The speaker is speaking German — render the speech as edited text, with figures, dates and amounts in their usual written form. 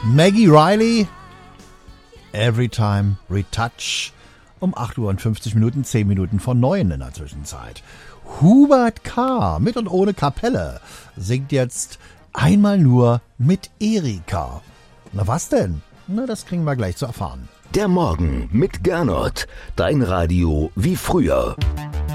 Maggie Riley, Every Time Retouch, um 8 Uhr und 50 Minuten, 10 Minuten vor 9 in der Zwischenzeit. Hubert K. mit und ohne Kapelle singt jetzt Einmal nur mit Erika. Na was denn? Na, das kriegen wir gleich zu erfahren. Der Morgen mit Gernot, dein Radio wie früher.